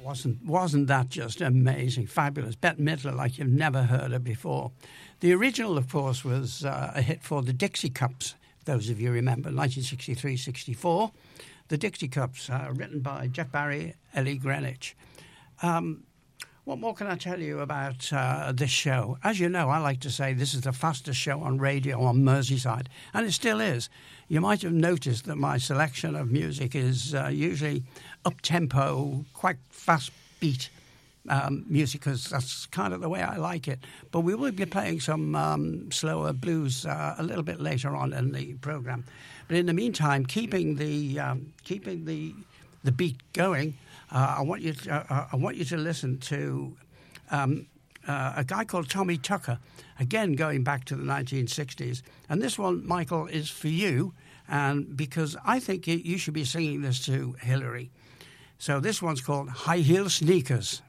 wasn't that just amazing, fabulous? Bette Midler like you've never heard her before. The original, of course, was a hit for the Dixie Cups, those of you remember, 1963-64. The Dixie Cups, written by Jeff Barry, Ellie Greenwich. What more can I tell you about this show? As you know, I like to say this is the fastest show on radio on Merseyside, and it still is. You might have noticed that my selection of music is usually up-tempo, quite fast-beat music, because that's kind of the way I like it. But we will be playing some slower blues a little bit later on in the programme. But in the meantime, keeping the beat going, I want you to listen to a guy called Tommy Tucker, again going back to the 1960s. And this one, Michael, is for you, and because I think you should be singing this to Hillary. So this one's called High Heel Sneakers.